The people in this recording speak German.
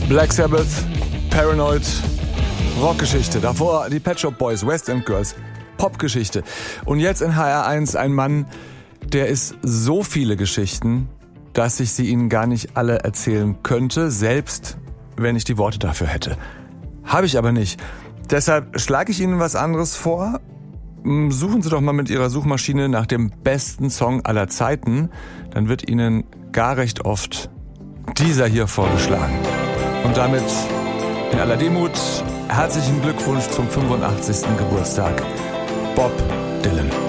Black Sabbath, Paranoid, Rockgeschichte. Davor die Pet Shop Boys, West End Girls, Popgeschichte. Und jetzt in HR1 ein Mann, der ist so viele Geschichten, dass ich sie Ihnen gar nicht alle erzählen könnte, selbst wenn ich die Worte dafür hätte. Habe ich aber nicht. Deshalb schlage ich Ihnen was anderes vor. Suchen Sie doch mal mit Ihrer Suchmaschine nach dem besten Song aller Zeiten. Dann wird Ihnen gar recht oft dieser hier vorgeschlagen. Und damit in aller Demut herzlichen Glückwunsch zum 85. Geburtstag, Bob Dylan.